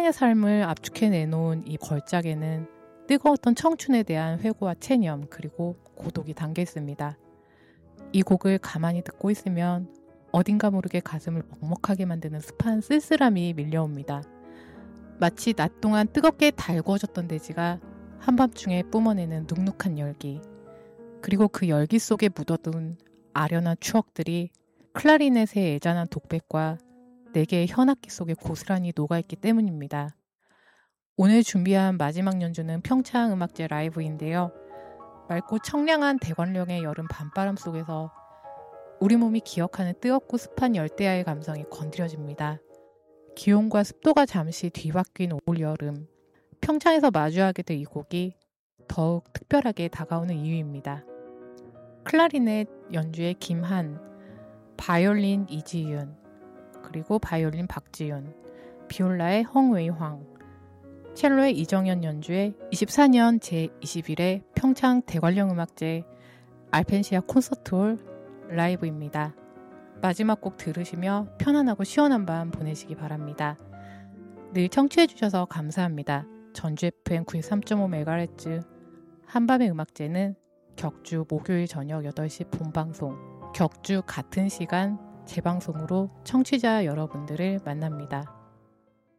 평창의 삶을 압축해 내놓은 이 걸작에는 뜨거웠던 청춘에 대한 회고와 체념 그리고 고독이 담겨 있습니다. 이 곡을 가만히 듣고 있으면 어딘가 모르게 가슴을 먹먹하게 만드는 습한 쓸쓸함이 밀려옵니다. 마치 낮 동안 뜨겁게 달구어졌던 대지가 한밤중에 뿜어내는 눅눅한 열기, 그리고 그 열기 속에 묻어둔 아련한 추억들이 클라리넷의 애잔한 독백과 4개의 현악기 속에 고스란히 녹아있기 때문입니다. 오늘 준비한 마지막 연주는 평창음악제 라이브인데요. 맑고 청량한 대관령의 여름 밤바람 속에서 우리 몸이 기억하는 뜨겁고 습한 열대야의 감성이 건드려집니다. 기온과 습도가 잠시 뒤바뀐 올 여름, 평창에서 마주하게 된 이 곡이 더욱 특별하게 다가오는 이유입니다. 클라리넷 연주의 김한, 바이올린 이지윤, 그리고 바이올린 박지윤, 비올라의 헝웨이황, 첼로의 이정현 연주의 24년 제21회 평창 대관령음악제 알펜시아 콘서트홀 라이브입니다. 마지막 곡 들으시며 편안하고 시원한 밤 보내시기 바랍니다. 늘 청취해주셔서 감사합니다. 전주 FM 93.5MHz 한밤의 음악제는 격주 목요일 저녁 8시 본방송, 격주 같은 시간 재방송으로 청취자 여러분들을 만납니다.